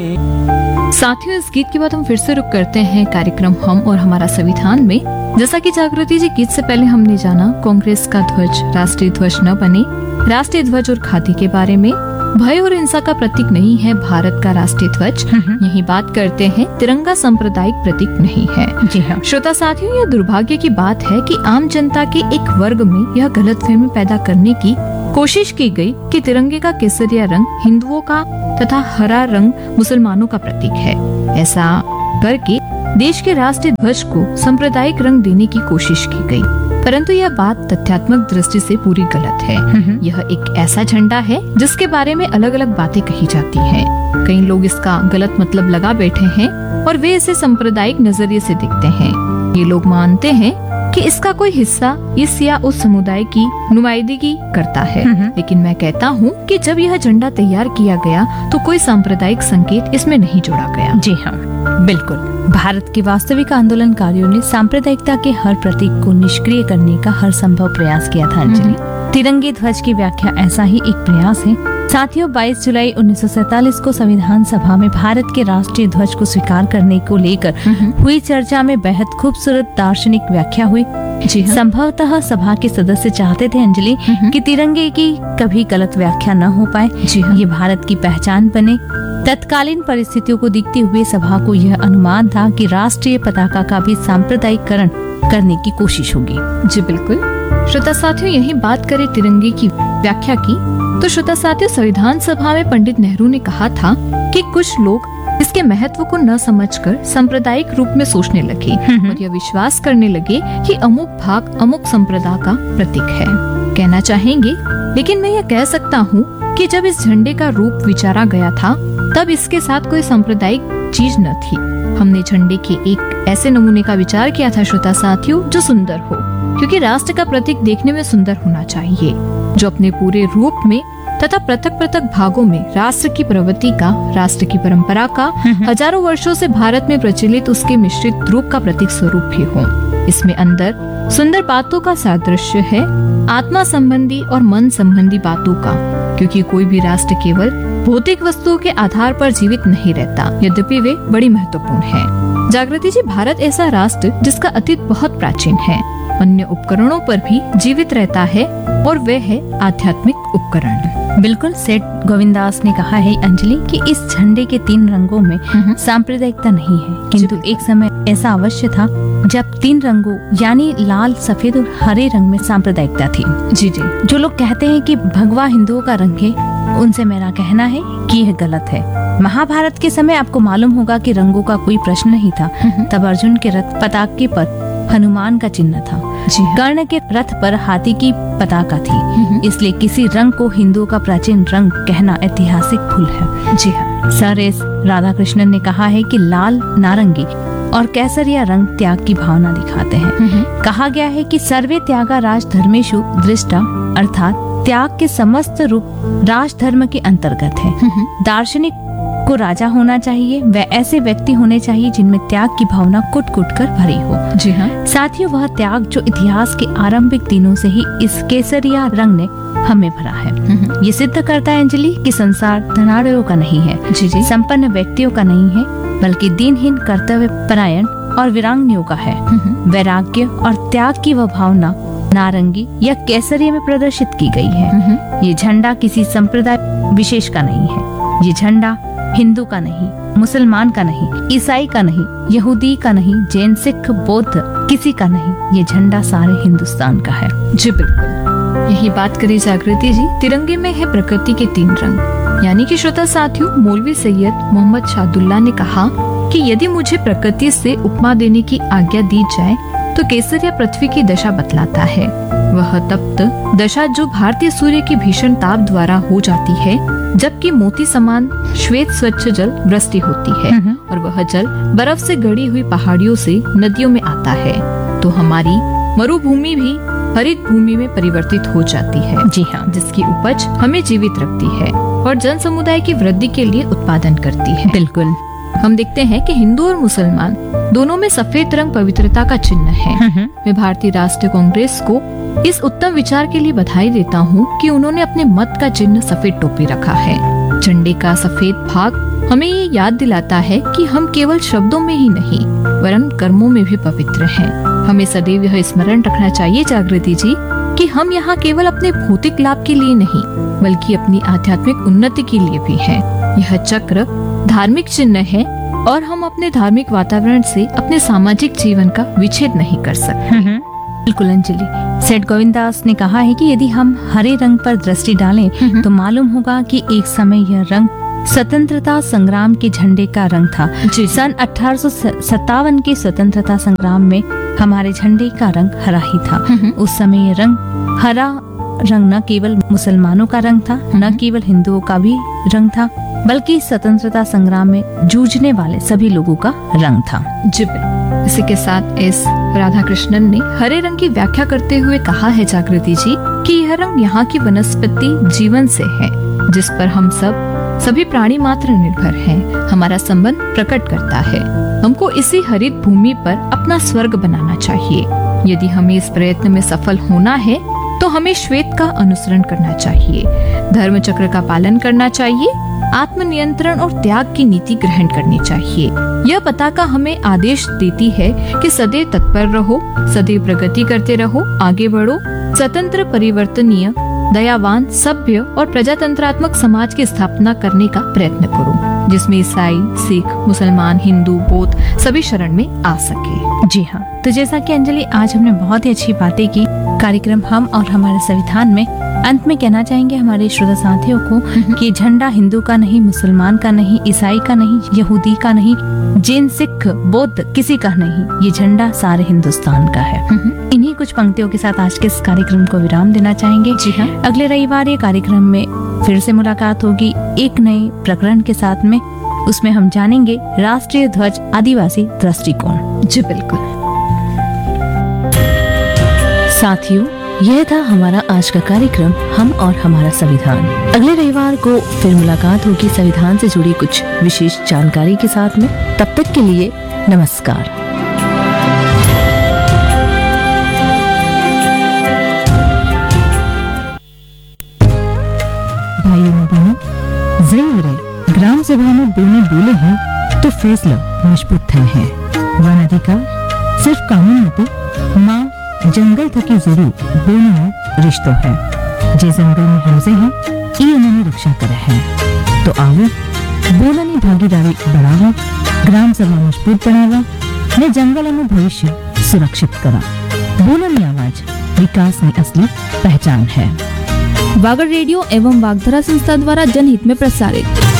साथियों, इस गीत के बाद हम फिर से रुक करते हैं कार्यक्रम हम और हमारा संविधान में। जैसा कि जागृति जी, गीत से पहले हमने जाना कांग्रेस का ध्वज राष्ट्रीय ध्वज न बने, राष्ट्रीय ध्वज और खादी के बारे में। भय और हिंसा का प्रतीक नहीं है भारत का राष्ट्रीय ध्वज। यही बात करते हैं, तिरंगा सांप्रदायिक प्रतीक नहीं है। जी हाँ श्रोता साथियों, यह दुर्भाग्य की बात है कि आम जनता के एक वर्ग में यह गलतफहमी पैदा करने की कोशिश की गई कि तिरंगे का केसरिया रंग हिंदुओं का तथा हरा रंग मुसलमानों का प्रतीक है। ऐसा करके देश के राष्ट्रीय ध्वज को सांप्रदायिक रंग देने की कोशिश की गई, परंतु यह बात तथ्यात्मक दृष्टि से पूरी गलत है। यह एक ऐसा झंडा है जिसके बारे में अलग अलग बातें कही जाती हैं। कई लोग इसका गलत मतलब लगा बैठे हैं और वे इसे सांप्रदायिक नजरिए से देखते हैं। ये लोग मानते हैं कि इसका कोई हिस्सा इस या उस समुदाय की नुमाइंदगी करता है, लेकिन मैं कहता हूँ कि जब यह झंडा तैयार किया गया तो कोई सांप्रदायिक संकेत इसमें नहीं जोड़ा गया। जी हाँ, बिल्कुल। भारत के वास्तविक आंदोलनकारियों ने सांप्रदायिकता के हर प्रतीक को निष्क्रिय करने का हर संभव प्रयास किया था। अंजलि, तिरंगे ध्वज की व्याख्या ऐसा ही एक प्रयास है। साथियों, 22 जुलाई 1947 को संविधान सभा में भारत के राष्ट्रीय ध्वज को स्वीकार करने को लेकर हुई चर्चा में बेहद खूबसूरत दार्शनिक व्याख्या हुई। जी हाँ। संभवतः सभा के सदस्य चाहते थे अंजलि कि तिरंगे की कभी गलत व्याख्या न हो पाए। जी हाँ। ये भारत की पहचान बने। तत्कालीन परिस्थितियों को देखते हुए सभा को यह अनुमान था कि राष्ट्रीय पताका का भी सांप्रदायिकरण करने की कोशिश होगी। जी बिल्कुल। श्रोता साथियों, यही बात करें तिरंगे की व्याख्या की तो श्रोता साथियों, संविधान सभा में पंडित नेहरू ने कहा था कि कुछ लोग इसके महत्व को न समझकर सांप्रदायिक रूप में सोचने लगे और यह विश्वास करने लगे कि अमुक भाग अमुक संप्रदाय का प्रतीक है। कहना चाहेंगे, लेकिन मैं यह कह सकता हूँ कि जब इस झंडे का रूप विचारा गया था तब इसके साथ कोई सांप्रदायिक चीज न थी। हमने झंडे के एक ऐसे नमूने का विचार किया था श्रोता साथियों, जो सुंदर हो, क्योंकि राष्ट्र का प्रतीक देखने में सुंदर होना चाहिए, जो अपने पूरे रूप में तथा पृथक पृथक भागों में राष्ट्र की प्रवृत्ति का, राष्ट्र की परंपरा का, हजारों वर्षों से भारत में प्रचलित उसके मिश्रित रूप का प्रतीक स्वरूप भी हो। इसमें अंदर सुंदर बातों का सादृश्य है, आत्मा संबंधी और मन संबंधी बातों का, क्योंकि कोई भी राष्ट्र केवल भौतिक वस्तुओं के आधार पर जीवित नहीं रहता, यद्यपि वे बड़ी महत्वपूर्ण है। जागृति जी, भारत ऐसा राष्ट्र जिसका अतीत बहुत प्राचीन है, अन्य उपकरणों पर भी जीवित रहता है और वे है आध्यात्मिक उपकरण। बिल्कुल, सेठ गोविंदास ने कहा है अंजलि कि इस झंडे के 3 रंगों में सांप्रदायिकता नहीं है, किंतु एक समय ऐसा अवश्य था जब 3 रंगों यानी लाल, सफेद और हरे रंग में सांप्रदायिकता थी। जी जी। जो लोग कहते हैं कि भगवा हिंदुओं का रंग है, उनसे मेरा कहना है कि यह गलत है। महाभारत के समय आपको मालूम होगा कि रंगों का कोई प्रश्न नहीं था। तब अर्जुन के रथ पताके पर हनुमान का चिन्ह था, कर्ण के रथ पर हाथी की पताका थी। इसलिए किसी रंग को हिंदुओं का प्राचीन रंग कहना ऐतिहासिक भूल है। जी हाँ। सर एस राधाकृष्णन ने कहा है कि लाल, नारंगी और केसरिया रंग त्याग की भावना दिखाते हैं। कहा गया है कि सर्वे त्यागा राजधर्मेषु दृष्टा, अर्थात त्याग के समस्त रूप राजधर्म के अंतर्गत है। दार्शनिक को राजा होना चाहिए, वह ऐसे व्यक्ति होने चाहिए जिनमें त्याग की भावना कुट कुट कर भरी हो। जी हाँ। साथियों, वह त्याग जो इतिहास के आरंभिक दिनों से ही इस केसरिया रंग ने हमें भरा है। ये सिद्ध करता है अंजलि कि संसार धनाढ़यों का नहीं है, जी जी, संपन्न व्यक्तियों का नहीं है, बल्कि दीनहीन, कर्तव्य परायण और वीरांगनियों का है। वैराग्य और त्याग की वह भावना नारंगी या केसरिया में प्रदर्शित की गई है। ये झंडा किसी संप्रदाय विशेष का नहीं है। ये झंडा हिंदू का नहीं, मुसलमान का नहीं, ईसाई का नहीं, यहूदी का नहीं, जैन, सिख, बौद्ध, किसी का नहीं। ये झंडा सारे हिंदुस्तान का है। जी बिल्कुल। यही बात करी जागृति जी, तिरंगे में है प्रकृति के 3 रंग। यानी कि श्रोता साथियों, मौलवी सैयद मोहम्मद शाहदुल्ला ने कहा कि यदि मुझे प्रकृति से उपमा देने की आज्ञा दी जाए तो केसरिया पृथ्वी की दशा बतलाता है। वह तप्त दशा जो भारतीय सूर्य की भीषण ताप द्वारा हो जाती है, जबकि मोती समान श्वेत स्वच्छ जल वृष्टि होती है और वह जल बर्फ से गढ़ी हुई पहाड़ियों से नदियों में आता है, तो हमारी मरुभूमि भी हरित भूमि में परिवर्तित हो जाती है। जी हाँ। जिसकी उपज हमें जीवित रखती है और जन समुदाय की वृद्धि के लिए उत्पादन करती है। बिल्कुल। हम देखते हैं कि हिंदू और मुसलमान दोनों में सफेद रंग पवित्रता का चिन्ह है। मैं भारतीय राष्ट्रीय कांग्रेस को इस उत्तम विचार के लिए बधाई देता हूँ कि उन्होंने अपने मत का चिन्ह सफेद टोपी रखा है। झंडे का सफेद भाग हमें ये याद दिलाता है कि हम केवल शब्दों में ही नहीं वरन कर्मों में भी पवित्र हैं। हमें सदैव यह स्मरण रखना चाहिए जागृति जी कि हम यहाँ केवल अपने भौतिक लाभ के लिए नहीं बल्कि अपनी आध्यात्मिक उन्नति के लिए भी हैं। यह चक्र धार्मिक चिन्ह है और हम अपने धार्मिक वातावरण से अपने सामाजिक जीवन का विच्छेद नहीं कर सकते। बिल्कुल अंजलि, सेठ गोविंदास ने कहा है कि यदि हम हरे रंग पर दृष्टि डालें तो मालूम होगा कि एक समय यह रंग स्वतंत्रता संग्राम के झंडे का रंग था। सन 1857 के स्वतंत्रता संग्राम में हमारे झंडे का रंग हरा ही था। उस समय ये रंग हरा रंग न केवल मुसलमानों का रंग था, न केवल हिंदुओं का भी रंग था, बल्कि स्वतंत्रता संग्राम में जूझने वाले सभी लोगों का रंग था। जी बिल्कुल। इसी के साथ एस राधा कृष्णन ने हरे रंग की व्याख्या करते हुए कहा है जागृति जी कि यह रंग यहाँ की वनस्पति जीवन से है जिस पर हम सभी प्राणी मात्र निर्भर हैं। हमारा संबंध प्रकट करता है। हमको इसी हरित भूमि पर अपना स्वर्ग बनाना चाहिए। यदि हमें इस प्रयत्न में सफल होना है तो हमें श्वेत का अनुसरण करना चाहिए, धर्म चक्र का पालन करना चाहिए, आत्मनियंत्रण और त्याग की नीति ग्रहण करनी चाहिए। यह पताका हमें आदेश देती है कि सदैव तत्पर रहो, सदैव प्रगति करते रहो, आगे बढ़ो, स्वतंत्र, परिवर्तनीय, दयावान, सभ्य और प्रजातंत्रात्मक समाज की स्थापना करने का प्रयत्न करो जिसमें ईसाई, सिख, मुसलमान, हिंदू, बौद्ध सभी शरण में आ सके। जी हाँ, तो जैसा कि अंजलि आज हमने बहुत ही अच्छी बातें की। कार्यक्रम हम और हमारे संविधान में अंत में कहना चाहेंगे हमारे श्रोता साथियों को कि झंडा हिंदू का नहीं, मुसलमान का नहीं, ईसाई का नहीं, यहूदी का नहीं, जैन, सिख, बौद्ध किसी का नहीं, ये झंडा सारे हिंदुस्तान का है। इन्हीं कुछ पंक्तियों के साथ आज के इस कार्यक्रम को विराम देना चाहेंगे। जी हाँ, अगले रविवार ये कार्यक्रम में फिर से मुलाकात होगी एक नए प्रकरण के साथ में। उसमें हम जानेंगे राष्ट्रीय ध्वज आदिवासी दृष्टिकोण। जी बिल्कुल। साथियों, यह था हमारा आज का कार्यक्रम हम और हमारा संविधान। अगले रविवार को फिर मुलाकात होगी संविधान से जुड़ी कुछ विशेष जानकारी के साथ में। तब तक के लिए नमस्कार। भाइयों बहनों, जरूर है ग्राम सभा में दोनों बोले हैं तो फैसला मजबूत तय है। वन अधिकार सिर्फ कानून नहीं, माँ जंगल थकी जरूर दोनों रिश्तों है। जे जंगल में हमसे हैं ये उन्होंने रक्षा करे है। तो आओ बोलनी भागीदारी बढ़ावा, ग्राम सभा मजबूत बनावा ने जंगल में भविष्य सुरक्षित करा। बोलनी आवाज विकास में असली पहचान है। वागड़ रेडियो एवं वागधरा संस्था द्वारा जनहित में प्रसारित।